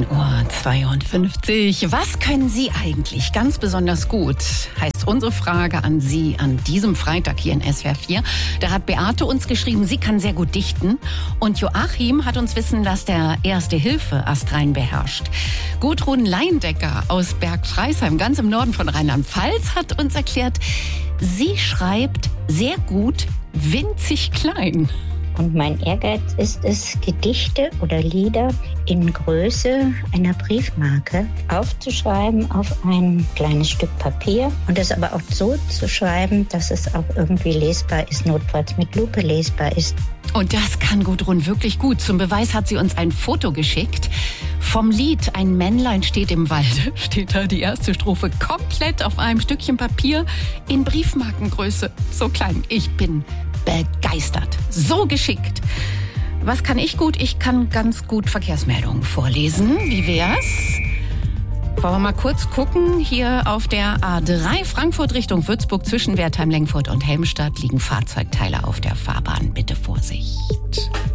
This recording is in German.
10:52 Uhr. Was können Sie eigentlich ganz besonders gut? Heißt unsere Frage an Sie an diesem Freitag hier in SWR 4. Da hat Beate uns geschrieben, sie kann sehr gut dichten. Und Joachim hat uns wissen lassen, der Erste Hilfe astrein beherrscht. Gudrun Leindecker aus Bergfreisheim, ganz im Norden von Rheinland-Pfalz, hat uns erklärt, sie schreibt sehr gut winzig klein. Und mein Ehrgeiz ist es, Gedichte oder Lieder in Größe einer Briefmarke aufzuschreiben auf ein kleines Stück Papier und es aber auch so zu schreiben, dass es auch irgendwie lesbar ist, notfalls mit Lupe lesbar ist. Und das kann Gudrun wirklich gut. Zum Beweis hat sie uns ein Foto geschickt. Vom Lied Ein Männlein steht im Walde steht da die erste Strophe komplett auf einem Stückchen Papier in Briefmarkengröße. So klein. Ich bin begeistert. So geschickt. Was kann ich gut? Ich kann ganz gut Verkehrsmeldungen vorlesen. Wie wär's? Wollen wir mal kurz gucken. Hier auf der A3 Frankfurt Richtung Würzburg zwischen Wertheim, Lengfurt und Helmstadt liegen Fahrzeugteile auf der Fahrbahn. Bitte Vorsicht.